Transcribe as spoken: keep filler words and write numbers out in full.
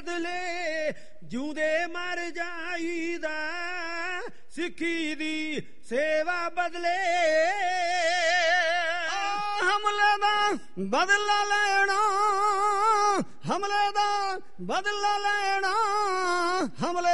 ਬਦਲੇ ਜਿਉਂਦੇ ਮਰ ਜਾਈਦਾ ਸਿੱਖੀ ਦੀ ਸੇਵਾ ਬਦਲੇ ਹਮਲੇ ਦਾ ਬਦਲਾ ਲੈਣਾ ਹਮਲੇ ਦਾ ਬਦਲਾ ਲੈਣਾ ਹਮਲੇ